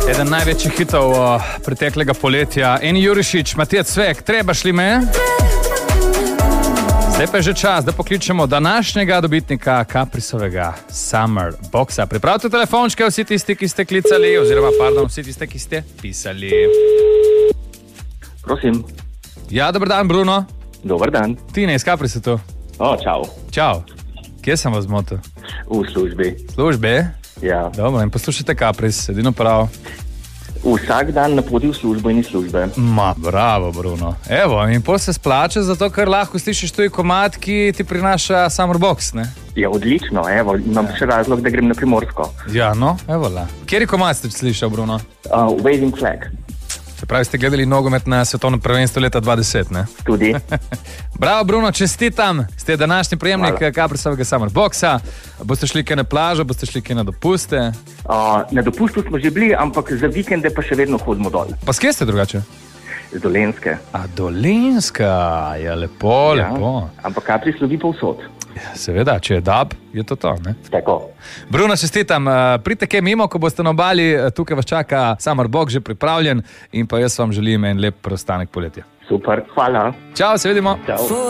Eden največjih hitov preteklega poletja. Eni Jurišič, Matija Cvek, trebaš li me? Zdaj pa je že čas, da pokličemo današnjega dobitnika Caprisovega Summer Boxa. Pripravite telefončke vsi tisti, ki ste klicali, oziroma vsi tisti, ki ste pisali. Prosim. Ja, dober dan, Bruno. Dober dan. Tine, iz Caprisa tu. Čau. Čau. Kje sem vas zmotil? V službi. Službe? Ja. Dobro, in poslušajte Capris, edino prav. Vsak dan na poti v službo in iz službe. Bravo, Bruno. Evo, in pol se splača, zato ker lahko slišiš tuji komad, ki ti prinaša Summer Box, ne? Ja, odlično, evo, imam še razlog, da grem na Primorsko. Ja, no, evo la. Kjeri komad ste slišal, Bruno? Waving Flag. Se pravi, ste gledali nogomet na svetovnem prvenstvu leta 2010, ne? Tudi. Bravo, Bruno, čestitam. Ste današnji prejemnik Caprisovega Summer Boxa. Boste šli kaj na plažo, boste šli kaj na dopuste? Na dopustu smo že bili, ampak za vikende pa še vedno hodimo dol. Pa s kje ste drugače? Z Dolenjske. Dolenjska, ja, lepo, lepo. Ampak Capris slovi povsod. Seveda, če je dab, je to, ne? Tako. Bruno, čestitam. Pridite kaj mimo, ko boste na obali, tukaj vas čaka Summer Box že pripravljen in pa jaz vam želim en lep preostanek poletja. Super, hvala. Čau, se vidimo. Čau.